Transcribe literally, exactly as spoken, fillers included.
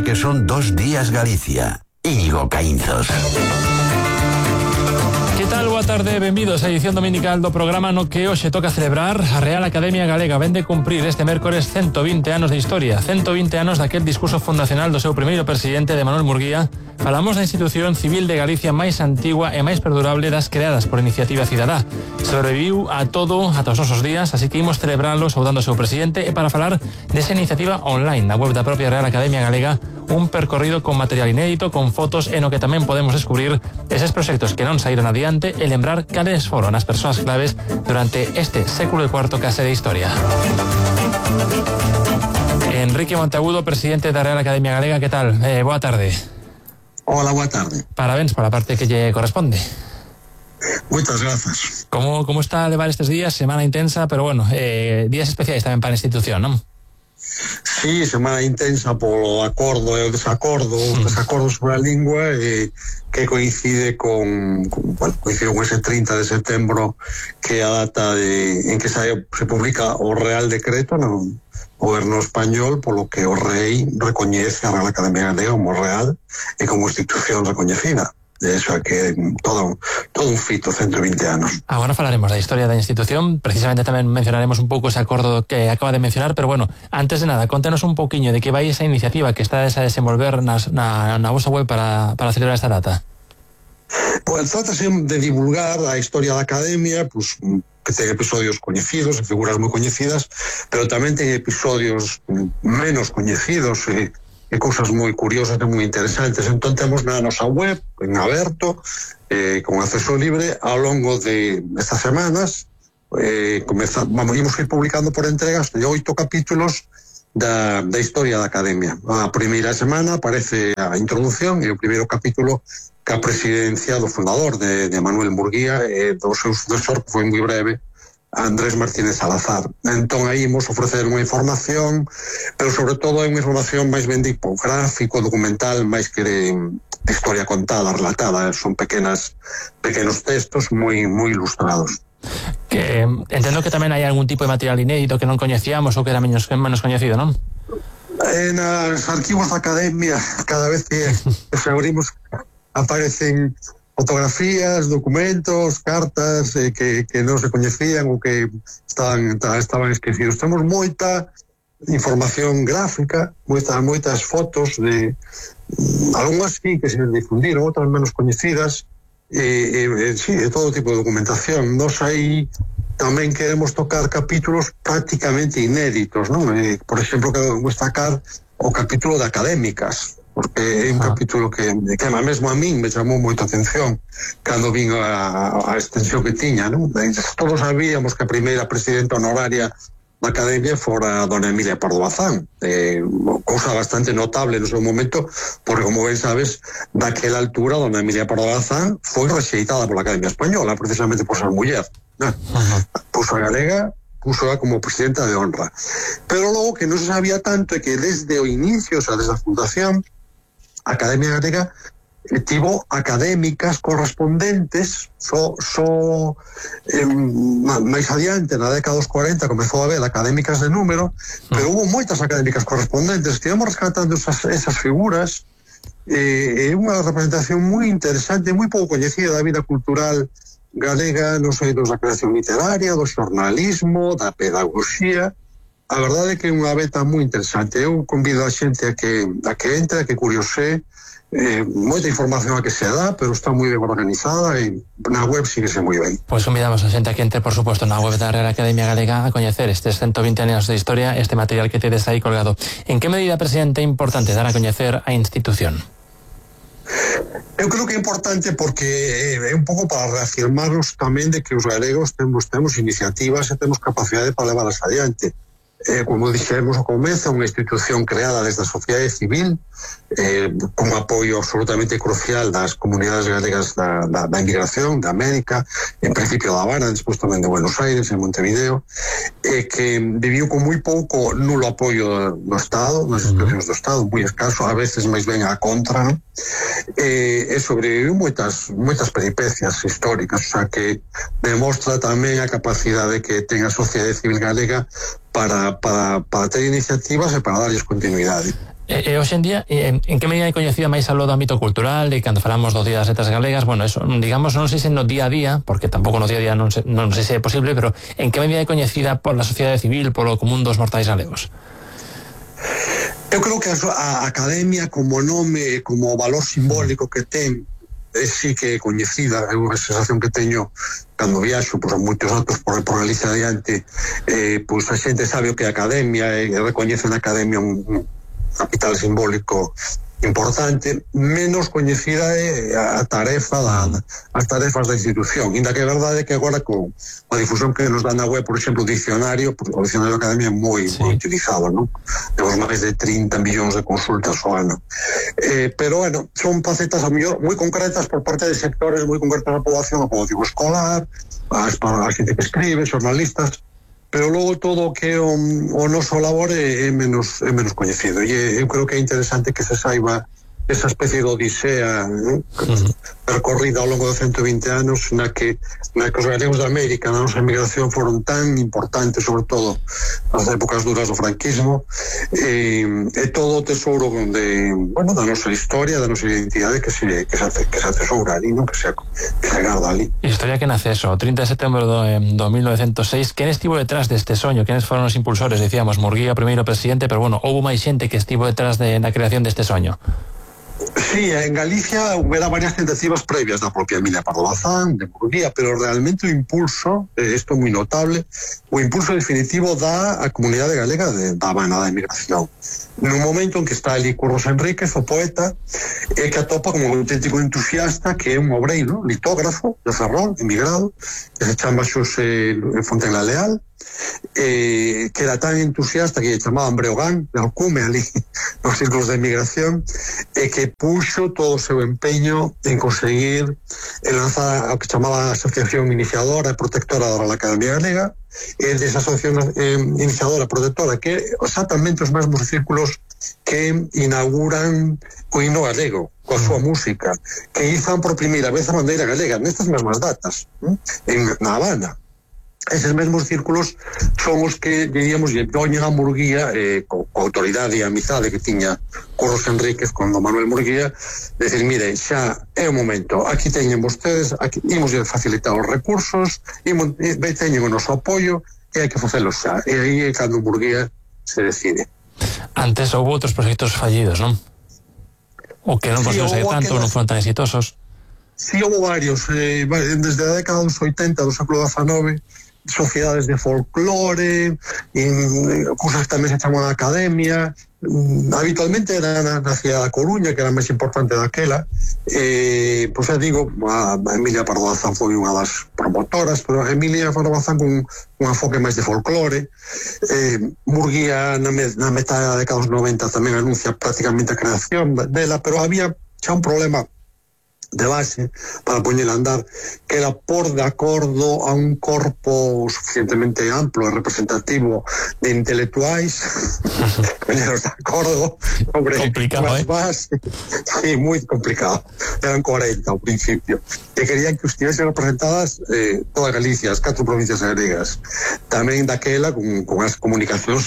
que son dos días Galicia. Íñigo Caínzos. Que tal? Boa tarde, benvidos á edición dominical do programa no que hoxe toca celebrar a Real Academia Galega. Ven de cumprir este mércores ciento vinte anos de historia, ciento vinte anos daquel discurso fundacional do seu primeiro presidente, de Manuel Murguía. Falamos da institución civil de Galicia máis antigua e máis perdurable das creadas por Iniciativa Cidadá. Sobreviviu a todo ata os nosos días, así que imos celebrarlo saudando o seu presidente e para falar desa iniciativa online na web da propia Real Academia Galega, un percorrido con material inédito, con fotos e no que tamén podemos descubrir eses proxectos que non saíron adiante e lembrar cales foron as persoas claves durante este século e cuarto case de historia. Enrique Monteagudo, presidente da Real Academia Galega, que tal? Eh, boa tarde. Hola, boa tarde. Parabéns pola parte que lle corresponde. Moitas grazas. Como, como está a levar estes días? Semana intensa, pero bueno, eh, días especiais tamén para a institución, non? Sí, semana intensa polo acordo e o desacordo, mm. desacordo sobre a lingua e que coincide con, con bueno, coincide con ese trinta de setembro que é a data de, en que se, se publica o Real Decreto no goberno español, polo que o rei recoñece a Real Academia Galega como real e como institución recoñecida. De eso é que todo, todo un fito, ciento vinte anos. Agora falaremos da historia da institución, precisamente tamén mencionaremos un pouco ese acordo que acaba de mencionar, pero bueno, antes de nada, contenos un pouquiño de que vai esa iniciativa que está a desenvolver nas, na, na vosa web para, para celebrar esta data. Pues trátase de divulgar a historia da Academia, pues, que ten episodios coñecidos, figuras moi coñecidas, pero tamén ten episodios menos coñecidos e e cousas moi curiosas e moi interesantes. Entón temos na nosa web, en aberto, eh, con acceso libre, ao longo de estas semanas, eh, comeza, vamos, imos ir publicando por entregas de oito capítulos da, da historia da Academia. A primeira semana aparece a introducción e o primeiro capítulo que a presidencia do fundador de, de Manuel Murguía e do seu sucesor, que foi moi breve, Andrés Martínez Salazar. Entón aí imos ofrecer unha información, pero sobre todo é unha información máis ben tipo gráfico, documental, máis que de, de historia contada, relatada. Son pequenas pequenos textos moi moi ilustrados. Que entendo que tamén hai algún tipo de material inédito que non coñecíamos ou que era menos, menos coñecido, non? En os arquivos da Academia, cada vez que os abrimos aparecen fotografías, documentos, cartas eh, que, que non se coñecían ou que estaban, estaban esquecidos. Temos moita información gráfica, moitas, moitas fotos de algunhas sí que se difundiron, outras menos coñecidas, e, e, sí, de todo tipo de documentación. Nos aí tamén queremos tocar capítulos prácticamente inéditos, non? Eh, por exemplo, quero destacar o capítulo de académicas, porque é un capítulo que, que mesmo a min me chamou moita atención cando vin a, a extensión que tiña, non? Todos sabíamos que a primeira presidenta honoraria da Academia fora dona Emilia Pardo Bazán, eh, cousa bastante notable no seu momento, porque, como ben sabes, daquela altura dona Emilia Pardo Bazán foi rexeitada pola Academia Española, precisamente por ser muller, non? Puso a galega, puso como presidenta de honra. Pero logo que non se sabía tanto é que desde o inicio, o sea, desde a fundación, a Academia Galega eh, tivo académicas correspondentes só so, eh, máis adiante, na década dos cuarenta comezou a haber académicas de número, pero hubo moitas académicas correspondentes. Estivemos rescatando esas, esas figuras e eh, unha representación moi interesante, moi pouco coñecida da vida cultural galega, non sei, da creación literaria, do xornalismo, da pedagogía. A verdade é que é unha beta moi interesante. Eu convido a xente a que, a que entre, a que curiose, eh, moita información a que se dá, pero está moi ben organizada e na web síguese moi ben. Pois convidamos a xente a que entre, por suposto, na web da Real Academia Galega a coñecer estes ciento vinte anos de historia, este material que tedes aí colgado. En que medida, presidente, é importante dar a coñecer a institución? Eu creo que é importante porque é un pouco para reafirmarnos tamén de que os galegos temos, temos iniciativas e temos capacidade para levarlas adiante. Eh, como dixemos ao comezo, unha institución creada desde a sociedade civil, eh, con apoio absolutamente crucial das comunidades galegas da, da, da inmigración, da América, en principio da Habana, despois tamén de Buenos Aires, en Montevideo, eh, que viviu con moi pouco nulo apoio do Estado, nas institucións do Estado, moi escaso, a veces máis ben a contra, eh, e sobreviviu moitas, moitas peripecias históricas, o sea que demostra tamén a capacidade que ten a sociedade civil galega para, para, para ter iniciativas e para darles continuidade. E, e hoxe en día, en, en que medida é coñecida máis aló do ámbito cultural e cando falamos do Día das Letras Galegas, bueno, eso, digamos, non sei se no día a día, porque tampouco no día a día non, se, non sei se é posible, pero en que medida é coñecida por la sociedade civil, polo común dos mortais galegos? Eu creo que a, a academia como nome, como valor simbólico que ten, é sí que é coñecida. É unha sensación que teño cando viaxo por moitos atos por, por Galicia adiante, eh, pois a xente sabe o que é a academia e recoñece na academia un, un capital simbólico importante. Menos coñecida é a tarefa da, as tarefas da institución, ainda que é verdade que agora con a difusión que nos dá na web, por exemplo, o dicionario, o dicionario da academia é moi, sí. moi utilizado, non? Temos máis de trinta millóns de consultas ao ano, eh, pero bueno, son facetas a mellor moi concretas por parte de sectores moi concretos da poboación, o digo, escolar, as, a xente que escribe, xornalistas, pero logo todo o que é o, o noso labor é, é, menos, é menos coñecido, e eu creo que é interesante que se saiba esa especie de odisea, eh, uh-huh. percorrida ao longo de ciento vinte anos, na que, na que os galegos de América na nosa emigración foron tan importantes, sobre todo nas épocas duras do franquismo, e, e todo o tesouro de, bueno, da nosa historia, da nosa identidade que se, que se, que se atesoura ali, non? Que se, que se garda ali. Historia que nace eso, o trinta de setembro do, do mil novecientos seis. Quen estivo detrás deste soño? Quenes foron os impulsores? Decíamos, Murguía, primeiro presidente, pero bueno, houbo máis xente que estivo detrás de, da creación deste soño. Sí, en Galicia hubiera varias tentativas previas da propia Emilia Pardo Bazán, de Murguía, pero realmente o impulso, eh, isto é moi notable, o impulso definitivo da a comunidade galega de, da Habana, da emigración. Nun momento en que está ali Curros Enríquez, o poeta, e que atopa como un auténtico entusiasta que é un obreiro, litógrafo, de Ferrol, emigrado, que se chama Xosé Fontenla Leal, eh, que era tan entusiasta que lle chamaban Breogán, de Alcume, ali, nos círculos de emigración, e que puxo todo o seu empeño en conseguir en lanzar o que chamaba a Asociación Iniciadora e Protectora da Academia Galega, e desa Asociación eh, Iniciadora e Protectora, que exactamente os mesmos círculos que inauguran o himno galego, coa súa música, que izan por primeira vez a bandeira galega nestas mesmas datas, ¿eh? en, na Habana. Eses mesmos círculos son os que, diríamos, lle poñen a Murguía, eh, co, co autoridade e amizade que tiña Curros Enríquez con don Manuel Murguía, decir, mire, xa é o momento, aquí teñen vostedes, aquí imos facilitar os recursos, imos, teñen o noso apoio, e hai que facelo xa. E aí é cando Murguía se decide. Antes houve outros proxectos fallidos, non? O que non sí, conseguiu ser tanto, non foron tan exitosos. Si, sí, houve varios, eh, desde a década dos oitenta do século dezenove, sociedades de folclore, en, cosas que tamén se chaman academia, mm, habitualmente era na, na cidade da Coruña, que era máis importante daquela, eh, pois xa digo, a, a Emilia Pardo Bazán foi unha das promotoras, pero a Emilia Pardo Bazán con un enfoque máis de folclore, eh, Murguía na, me, na metade da década dos noventa tamén anuncia prácticamente a creación dela, pero había xa un problema de base para poñer a andar, que era por de acordo a un corpo suficientemente amplo e representativo de intelectuais, poñeros de acordo sobre complicado, eh? base. Sí, moi complicado. Eran cuarenta ao principio. E querían que estivesen representadas eh, toda Galicia, as catro provincias galegas. Tamén daquela, con, con as comunicacións